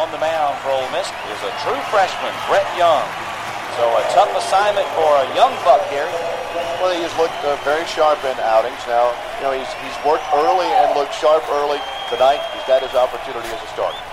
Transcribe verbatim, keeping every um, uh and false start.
on the mound for Ole Miss is a true freshman, Brett Young. So a tough assignment for a young buck, Gary. Well, he has looked uh, very sharp in outings. Now, you know, he's, he's worked early and looked sharp early. Tonight, he's got his opportunity as a starter.